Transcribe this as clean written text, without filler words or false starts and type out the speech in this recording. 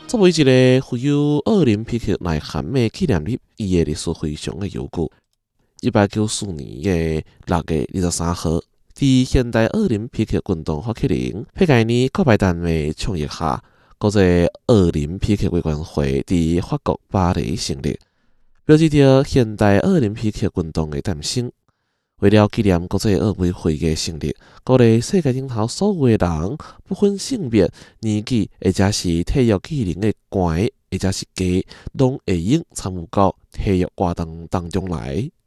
作为一个富有奥林匹克内涵的纪念日，伊的历史非常的悠久。1894年的6月23号，在现代奥林匹克运动发起人佩盖尼告白单的倡议下，国际奥林匹克委员会在法国巴黎成立，标志着现代奥林匹克运动的诞生。为了纪念国际奥委会的成立，鼓励世界顶头所有的人，不分性别、年纪，或者是体育技能的悬或者是低，拢会用参与到体育活动当中来。